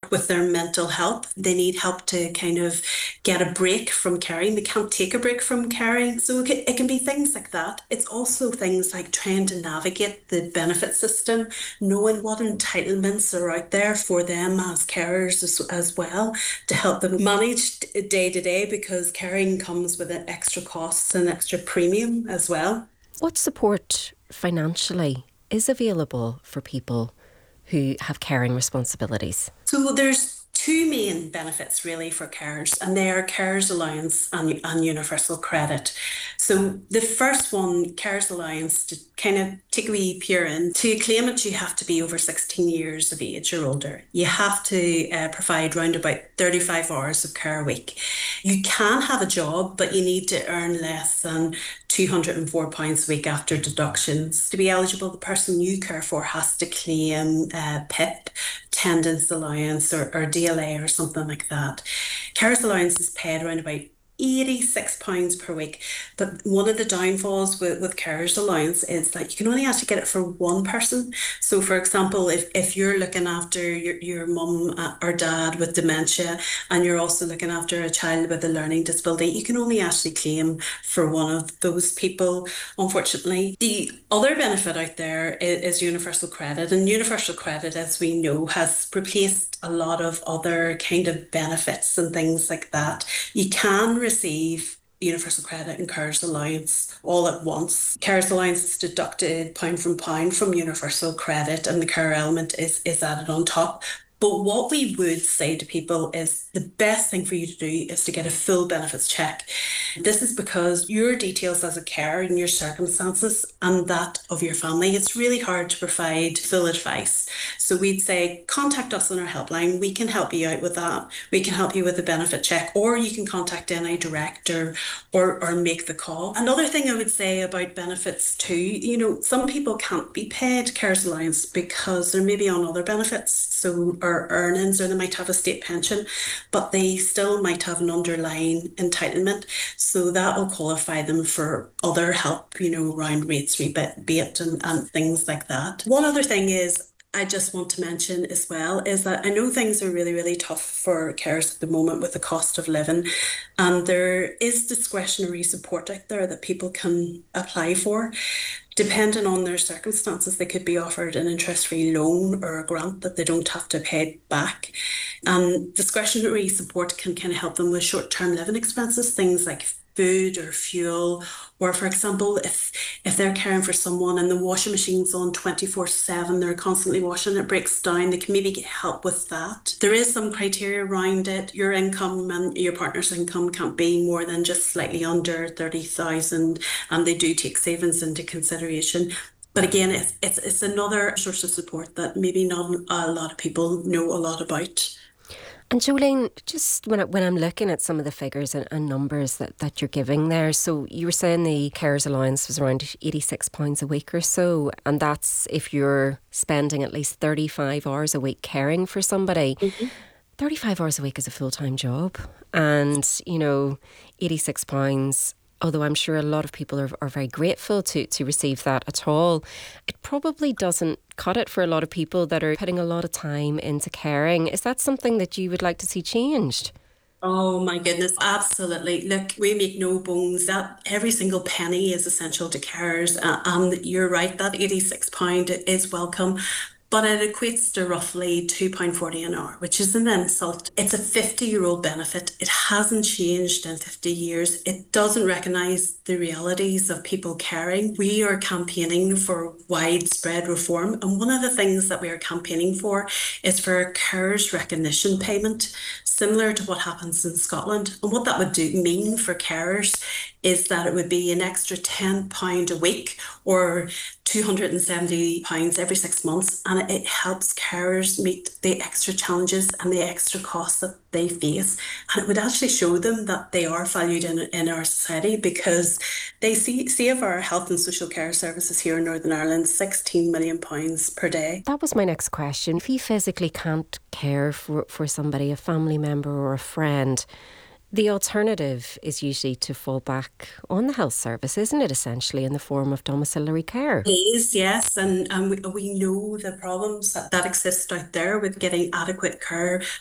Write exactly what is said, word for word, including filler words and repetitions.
help with their mental health. They need help to kind of get a break from caring. They can't take a break from caring. So it can, it can be things like that. It's also things like trying to navigate the benefit system, knowing what entitlements are out there for them as carers as, as well, to help them manage day to day, because caring comes with an extra costs and extra premium as well. What support financially is available for people who have caring responsibilities? So there's two main benefits really for carers, and they are carers allowance and, and universal credit. So the first one, carers allowance, to kind of take a wee peer in, to claim it you have to be over sixteen years of age or older. You have to uh, provide round about thirty-five hours of care a week. You can have a job, but you need to earn less than two hundred and four pounds a week after deductions. To be eligible, the person you care for has to claim uh, P I P, attendance allowance, or, or D L A or something like that. Carers allowance is paid around about eighty-six pounds per week. But one of the downfalls with, with carers allowance is that you can only actually get it for one person. So for example, if, if you're looking after your, your mum or dad with dementia, and you're also looking after a child with a learning disability, you can only actually claim for one of those people, unfortunately. The other benefit out there is, is universal credit. And universal credit, as we know, has replaced a lot of other kind of benefits and things like that. You can receive universal credit and carers allowance all at once. Carers allowance is deducted pound from pound from universal credit, and the care element is, is added on top. But what we would say to people is the best thing for you to do is to get a full benefits check. This is because your details as a carer and your circumstances and that of your family, it's really hard to provide full advice. So we'd say, contact us on our helpline. We can help you out with that. We can help you with the benefit check, or you can contact N I Direct or, or, or make the call. Another thing I would say about benefits too, you know, some people can't be paid carers allowance because they're maybe on other benefits. So, or earnings, or they might have a state pension, but they still might have an underlying entitlement. So that will qualify them for other help, you know, around rates rebate and, and things like that. One other thing is, I just want to mention as well, is that I know things are really, really tough for carers at the moment with the cost of living, and there is discretionary support out there that people can apply for. Depending on their circumstances, they could be offered an interest-free loan or a grant that they don't have to pay back. And discretionary support can kind of help them with short-term living expenses, things like food or fuel, or for example, if if they're caring for someone and the washing machine's on twenty-four seven, they're constantly washing, it breaks down, they can maybe get help with that. There is some criteria around it. Your income and your partner's income can't be more than just slightly under thirty thousand, and they do take savings into consideration. But again, it's, it's it's another source of support that maybe not a lot of people know a lot about. And Jolene, just when, I, when I'm looking at some of the figures and, and numbers that, that you're giving there, so you were saying the carers allowance was around eighty-six pounds a week or so, and that's if you're spending at least thirty-five hours a week caring for somebody. Mm-hmm. thirty-five hours a week is a full-time job, and, you know, eighty-six pounds, although I'm sure a lot of people are, are very grateful to, to receive that at all, it probably doesn't cut it for a lot of people that are putting a lot of time into caring. Is that something that you would like to see changed? Oh my goodness, absolutely. Look, we make no bones that every single penny is essential to carers. Uh, and you're right, that eighty-six pounds is welcome. But it equates to roughly two pounds forty an hour, which is an insult. It's a fifty-year-old benefit. It hasn't changed in fifty years. It doesn't recognise the realities of people caring. We are campaigning for widespread reform. And one of the things that we are campaigning for is for a carers recognition payment, similar to what happens in Scotland. And what that would do mean for carers is that it would be an extra ten pounds a week, or two hundred seventy pounds every six months. And it helps carers meet the extra challenges and the extra costs that they face. And it would actually show them that they are valued in, in our society, because they see, save our health and social care services here in Northern Ireland sixteen million pounds per day. That was my next question. If you physically can't care for, for somebody, a family member or a friend, the alternative is usually to fall back on the health service, isn't it, essentially, in the form of domiciliary care? It is, yes. And, and we, we know the problems that, that exist out there with getting adequate care